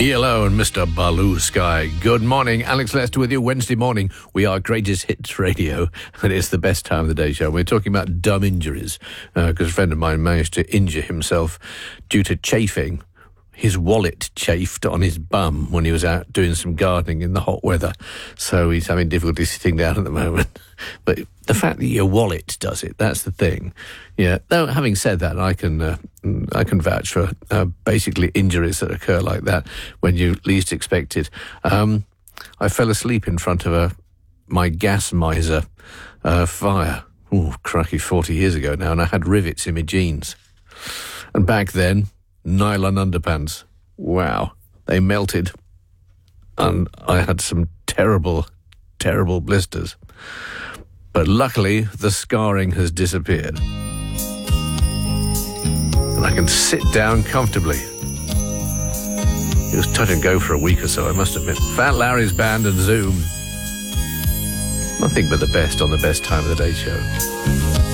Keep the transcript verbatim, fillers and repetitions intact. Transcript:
E L O and Mister Baloo Sky. Good morning. Alex Lester with you. Wednesday morning, we are Greatest Hits Radio, and it's the best time of the day show. We're talking about dumb injuries, because uh, a friend of mine managed to injure himself due to chafing. His wallet chafed on his bum when he was out doing some gardening in the hot weather. So he's having difficulty sitting down at the moment. But the fact that your wallet does it, that's the thing. Yeah. Though, having said that, I can uh, I can vouch for uh, basically injuries that occur like that when you least expect it. Um, I fell asleep in front of a my gas miser uh, fire. Oh, crikey, forty years ago now, and I had rivets in my jeans. And back then, nylon underpants. Wow. They melted. And I had some terrible, terrible blisters. But luckily, the scarring has disappeared. And I can sit down comfortably. It was touch and go for a week or so, I must admit. Fat Larry's Band and Zoom. Nothing but the best on the best time of the day show.